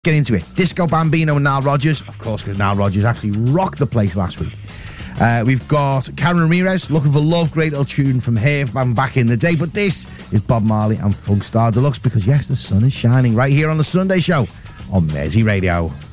Get into it. Disco Bambino and Nile Rodgers, of course, because Nile Rodgers actually rocked the place last week. We've got Karen Ramirez, Looking for Love, great little tune from her from back in the day. But this is Bob Marley and Funk Star Deluxe because, yes, the sun is shining right here on the Sunday Show on Mersey Radio.